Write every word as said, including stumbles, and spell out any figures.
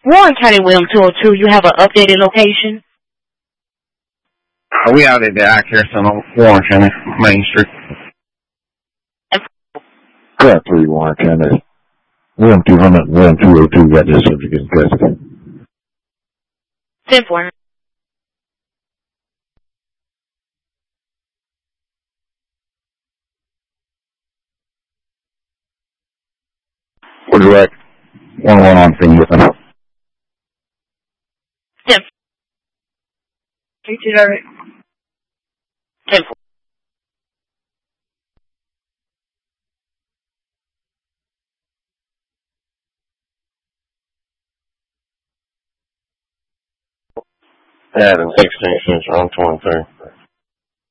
Warren County, William two oh two, you have an updated location? Are we out at the I Care Center on Warren County, Main Street? Yeah, three Warren County. William two hundred, William two oh two got this subject in custody. ten four. Would you like one one on scene with them? ten. ten four. That and sixteen cents on twenty-three.